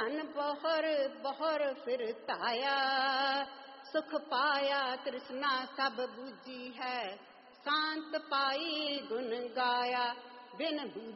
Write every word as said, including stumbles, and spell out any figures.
ਧਨ ਬਹੁਰ ਬਹੁਰ ਫਿਰ ਧਾਇਆ। ਸੁਖ ਪਾਇਆ ਤ੍ਰਿਸ਼ਨਾ ਸਭ ਬੂਝੀ ਹੈ, ਸ਼ਾਂਤ ਪਾਈ ਗੁਣ ਗਾਇਆ। ਬਿਨ